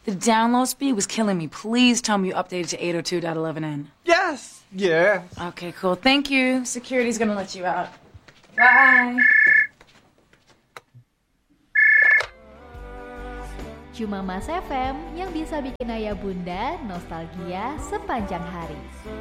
The download speed was killing me. Please tell me you updated to 802.11n. Yes. Yeah. Okay, cool. Thank you. Security's gonna let you out. Bye. Cuma Mas FM yang bisa bikin ayah bunda nostalgia sepanjang hari.